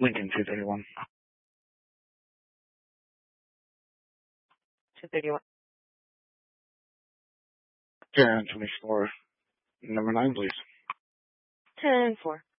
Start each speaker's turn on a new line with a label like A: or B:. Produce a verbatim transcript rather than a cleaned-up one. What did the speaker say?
A: Lincoln two thirty-one.
B: two thirty-one.
A: ten twenty-four. Number nine, please.
B: ten four.